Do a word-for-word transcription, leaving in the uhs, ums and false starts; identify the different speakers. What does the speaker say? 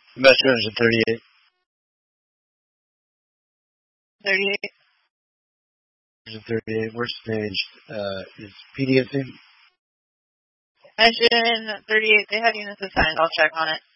Speaker 1: About two hundred thirty-eight.
Speaker 2: thirty-eight.
Speaker 1: two hundred thirty-eight. We're staged. Uh, is P D A thing?
Speaker 2: Engine thirty-eight. They have units assigned. I'll check on it.